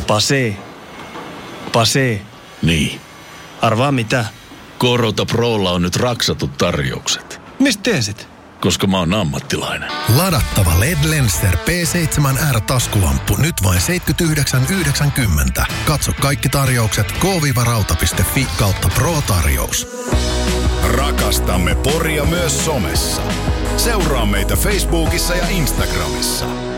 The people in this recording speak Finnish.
Pase. Niin. Arvaa mitä? Korota Prolla on nyt raksatut tarjoukset. Mistä tiesit? Koska mä oon ammattilainen. Ladattava LED-Lenster P7R-taskulamppu nyt vain 79,90. Katso kaikki tarjoukset k-rauta.fi/Pro-tarjous. Rakastamme Poria myös somessa. Seuraa meitä Facebookissa ja Instagramissa.